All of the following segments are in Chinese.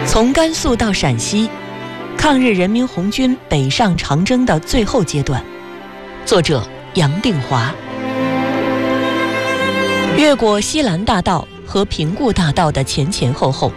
从甘肃到陕西，抗日人民红军北上长征的最后阶段。作者杨定华。越过西兰大道和平固大道的前前后后，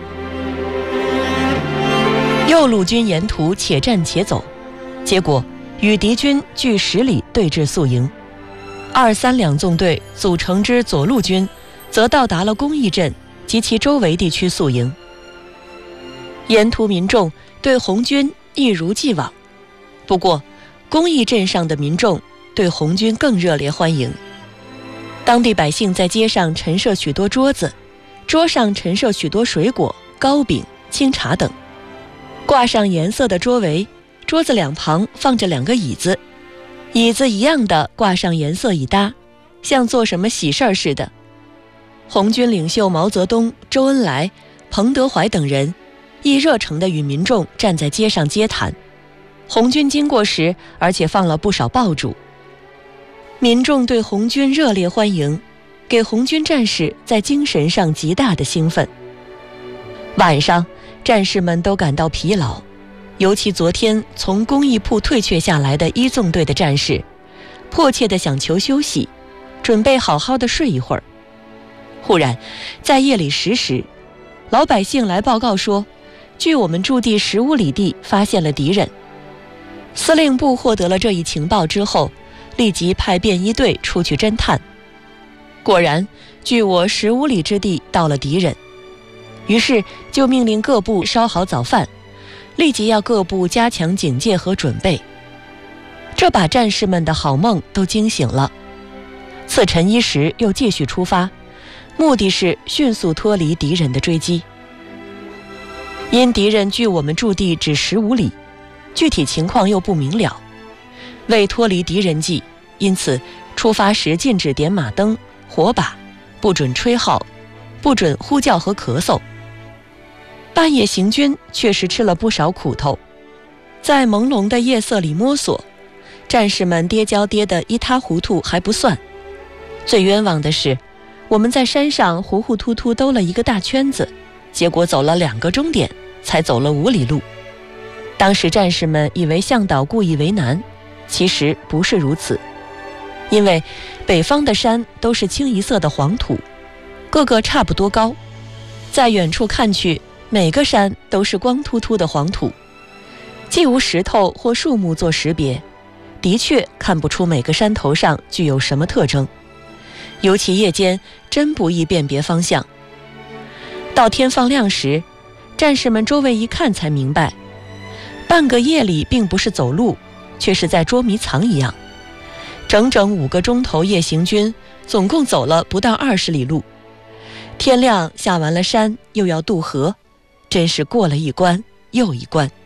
右路军沿途且战且走，结果与敌军距10里对峙宿营。2、3两纵队组成之左路军则到达了公益镇及其周围地区宿营。沿途民众对红军一如既往，不过公益镇上的民众对红军更热烈欢迎。当地百姓在街上陈设许多桌子，桌上陈设许多水果、糕饼、清茶等，挂上颜色的桌围，桌子两旁放着2个椅子，椅子一样的挂上颜色一搭，像做什么喜事儿似的。红军领袖毛泽东、周恩来、彭德怀等人亦热诚地与民众站在街上接谈。红军经过时，而且放了不少爆竹。民众对红军热烈欢迎，给红军战士在精神上极大的兴奋。晚上，战士们都感到疲劳，尤其昨天从工艺铺退却下来的1纵队的战士，迫切地想求休息，准备好好的睡一会儿。忽然，在夜里10时，老百姓来报告说，距我们驻地15里地发现了敌人。司令部获得了这一情报之后，立即派便衣队出去侦探。果然，距我15里之地到了敌人，于是就命令各部烧好早饭，立即要各部加强警戒和准备。这把战士们的好梦都惊醒了。次晨1时又继续出发，目的是迅速脱离敌人的追击。因敌人距我们驻地只15里，具体情况又不明了，为脱离敌人计，因此出发时禁止点马灯、火把，不准吹号，不准呼叫和咳嗽。半夜行军确实吃了不少苦头，在朦胧的夜色里摸索，战士们跌跤跌得一塌糊涂还不算，最冤枉的是，我们在山上糊糊涂涂兜了一个大圈子，结果走了2个钟点，才走了5里路。当时战士们以为向导故意为难，其实不是如此，因为北方的山都是清一色的黄土，个个差不多高，在远处看去，每个山都是光秃秃的黄土，既无石头或树木做识别，的确看不出每个山头上具有什么特征，尤其夜间真不易辨别方向。到天放亮时，战士们周围一看才明白，半个夜里并不是走路，却是在捉迷藏一样。整整5个钟头夜行军，总共走了不到20里路。天亮下完了山，又要渡河，真是过了一关又一关。